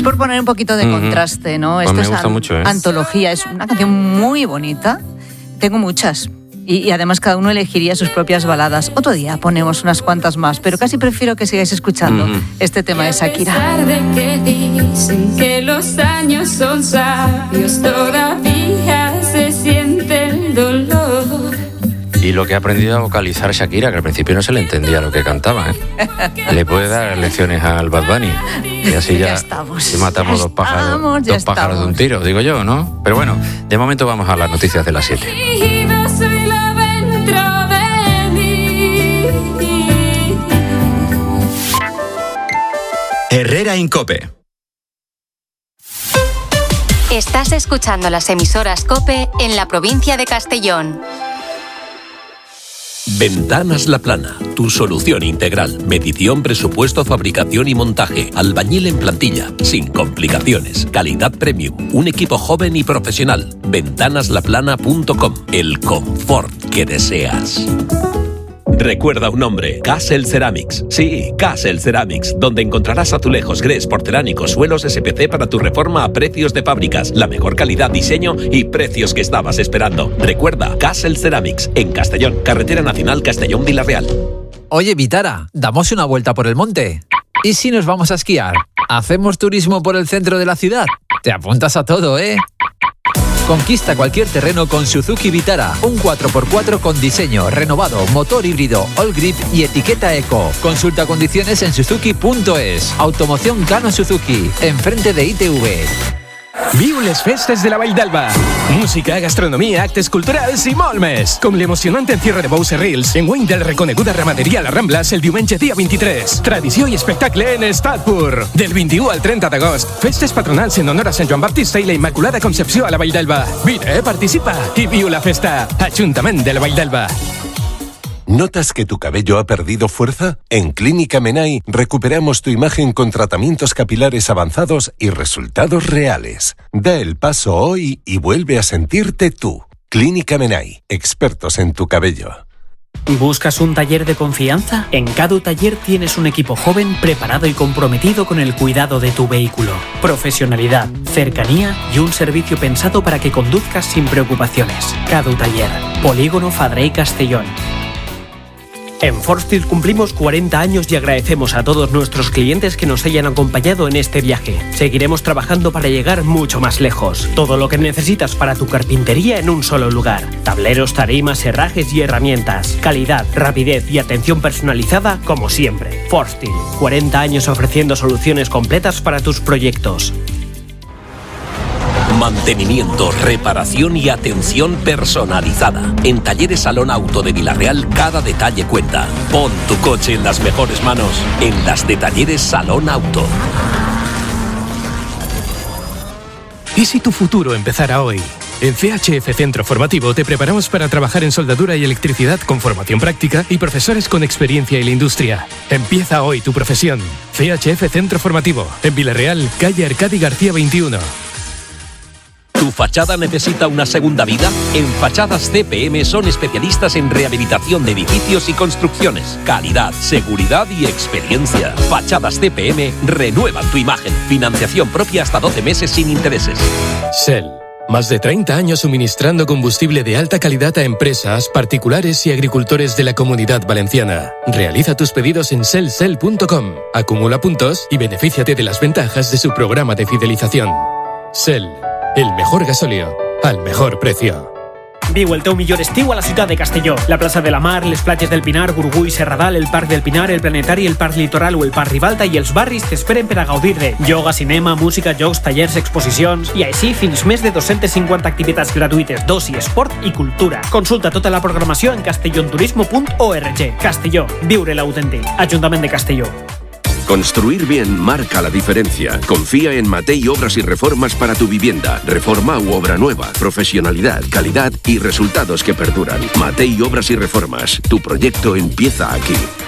por poner un poquito de contraste, ¿no? Pues Esto me gusta mucho, ¿eh? Antología, es una canción muy bonita. Tengo muchas. Y además cada uno elegiría sus propias baladas. Otro día ponemos unas cuantas más, pero casi prefiero que sigáis escuchando este tema de Shakira. A pesar de que dicen que los años son sabios, todavía se siente el dolor. Y lo que ha aprendido a vocalizar Shakira, que al principio no se le entendía lo que cantaba, ¿eh? Le puede dar lecciones al Bad Bunny. Y así ya estamos. Matamos dos pájaros de un tiro, digo yo, ¿no? Pero bueno, de momento vamos a las noticias de las 7. Herrera en COPE. Estás escuchando las emisoras COPE en la provincia de Castellón. Ventanas La Plana, tu solución integral. Medición, presupuesto, fabricación y montaje. Albañil en plantilla, sin complicaciones. Calidad premium. Un equipo joven y profesional. Ventanaslaplana.com. El confort que deseas. Recuerda un nombre, Castle Ceramics. Sí, Castle Ceramics, donde encontrarás azulejos, grés, porcelánicos, suelos SPC para tu reforma a precios de fábricas, la mejor calidad, diseño y precios que estabas esperando. Recuerda, Castle Ceramics, en Castellón, Carretera Nacional Castellón-Vilarreal. Oye, Vitara, ¿damos una vuelta por el monte? ¿Y si nos vamos a esquiar? ¿Hacemos turismo por el centro de la ciudad? Te apuntas a todo, ¿eh? Conquista cualquier terreno con Suzuki Vitara, un 4x4 con diseño, renovado, motor híbrido, all grip y etiqueta eco. Consulta condiciones en suzuki.es. Automoción Kano Suzuki, enfrente de ITV. Viu les festes de la Vall d'Alba. Música, gastronomia, actes culturals i molt més. Com l'emocionant encierro de Bous Serrils en guany del reconeguda ramaderia a la Ramblas el diumenge dia 23. Tradició i espectacle en estat pur. Del 21 al 30 d'agost, festes patronals en honor a Sant Joan Baptista i la Immaculada Concepció a la Vall d'Alba. Vine, participa i viu la festa. Ajuntament de la Vall d'Alba. ¿Notas que tu cabello ha perdido fuerza? En Clínica Menai recuperamos tu imagen con tratamientos capilares avanzados y resultados reales. Da el paso hoy y vuelve a sentirte tú. Clínica Menai, expertos en tu cabello. ¿Buscas un taller de confianza? En Cadu Taller tienes un equipo joven, preparado y comprometido con el cuidado de tu vehículo. Profesionalidad, cercanía y un servicio pensado para que conduzcas sin preocupaciones. Cadu Taller, Polígono Fadrey Castellón. En Forstil cumplimos 40 años y agradecemos a todos nuestros clientes que nos hayan acompañado en este viaje. Seguiremos trabajando para llegar mucho más lejos. Todo lo que necesitas para tu carpintería en un solo lugar. Tableros, tarimas, herrajes y herramientas. Calidad, rapidez y atención personalizada como siempre. Forstil, 40 años ofreciendo soluciones completas para tus proyectos. Mantenimiento, reparación y atención personalizada. En Talleres Salón Auto de Vilarreal cada detalle cuenta. Pon tu coche en las mejores manos, en las de Talleres Salón Auto. ¿Y si tu futuro empezara hoy? En CHF Centro Formativo te preparamos para trabajar en soldadura y electricidad con formación práctica y profesores con experiencia en la industria. Empieza hoy tu profesión. CHF Centro Formativo, en Vilarreal, calle Arcadi García 21. ¿Tu fachada necesita una segunda vida? En Fachadas CPM son especialistas en rehabilitación de edificios y construcciones. Calidad, seguridad y experiencia. Fachadas CPM renuevan tu imagen. Financiación propia hasta 12 meses sin intereses. Shell. Más de 30 años suministrando combustible de alta calidad a empresas, particulares y agricultores de la Comunidad Valenciana. Realiza tus pedidos en shell.com. Acumula puntos y benefíciate de las ventajas de su programa de fidelización. Shell. El mejor gasóleo, al mejor precio. Viu el teu millor estiu a la ciutat de Castelló. La plaça de la Mar, les platges del Pinar, Gurgui, Serradal, el Parc del Pinar, el Planetari, el Parc Litoral o el Parc Ribalta i els barris t'esperen per a gaudir de yoga, cinema, música, jocs, tallers, exposicions i així fins més de 250 activitats gratuïtes d'oci, esport i cultura. Consulta tota la programació en castellonturismo.org. Castelló, viure l'autèntic. Ajuntament de Castelló. Construir bien marca la diferencia. Confía en Matei Obras y Reformas para tu vivienda. Reforma u obra nueva. Profesionalidad, calidad y resultados que perduran. Matei Obras y Reformas. Tu proyecto empieza aquí.